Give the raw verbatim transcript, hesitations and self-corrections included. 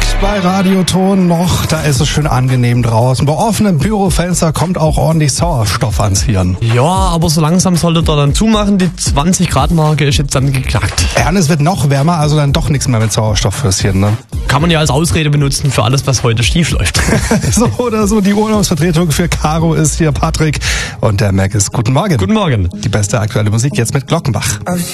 bei Radioton noch, da ist es schön angenehm draußen. Bei offenem Bürofenster kommt auch ordentlich Sauerstoff ans Hirn. Ja, aber so langsam solltet ihr dann zumachen. Die zwanzig Grad Marke ist jetzt dann geknackt. Ja, und es wird noch wärmer, also dann doch nichts mehr mit Sauerstoff fürs Hirn, ne? Kann man ja als Ausrede benutzen für alles, was heute schief läuft. So oder so, die Urlaubsvertretung für Caro ist hier Patrick und der Mac ist. Guten Morgen. Guten Morgen. Die beste aktuelle Musik jetzt mit Glockenbach.